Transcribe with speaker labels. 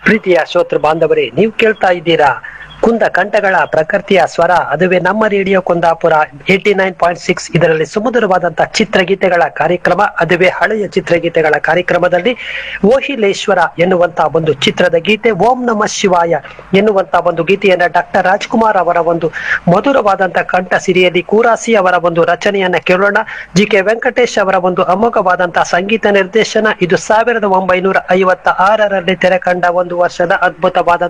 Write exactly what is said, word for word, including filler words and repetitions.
Speaker 1: ಪ್ರೀತಿಯ ಶ್ರೋತೃ ಬಾಂಧವರೇ, ನೀವು ಕೇಳ್ತಾ ಇದ್ದೀರಾ ಕುಂದ ಕಂಠಗಳ ಪ್ರಕೃತಿಯ ಸ್ವರ. ಅದುವೇ ನಮ್ಮ radio Kundapura eighty nine point six. ಇದರಲ್ಲಿ ಸುಮಧುರವಾದಂತಹ ಚಿತ್ರಗೀತೆಗಳ ಕಾರ್ಯಕ್ರಮ, ಅದುವೇ ಹಳೆಯ ಚಿತ್ರಗೀತೆಗಳ ಕಾರ್ಯಕ್ರಮದಲ್ಲಿ ಓಹಿಲೇಶ್ವರ ಎನ್ನುವಂತಹ ಒಂದು ಚಿತ್ರದ ಗೀತೆ, ಓಂ ನಮ ಶಿವಾಯ ಎನ್ನುವಂತಹ ಒಂದು ಗೀತೆಯನ್ನ ಡಾಕ್ಟರ್ ರಾಜ್ಕುಮಾರ್ ಅವರ ಒಂದು ಮಧುರವಾದಂತಹ ಕಂಠ ಸಿರಿಯಲ್ಲಿ ಕೂರಾಸಿ ಅವರ ಒಂದು ರಚನೆಯನ್ನ ಕೇಳೋಣ. ಜಿ ಕೆ ವೆಂಕಟೇಶ್ ಅವರ ಒಂದು ಅಮೋಘವಾದಂತಹ ಸಂಗೀತ ನಿರ್ದೇಶನ. ಇದು ಸಾವಿರದ ಒಂಬೈನೂರ ಐವತ್ತ ಆರರಲ್ಲಿ ತೆರೆ ಕಂಡ ಒಂದು ವರ್ಷದ ಅದ್ಭುತವಾದ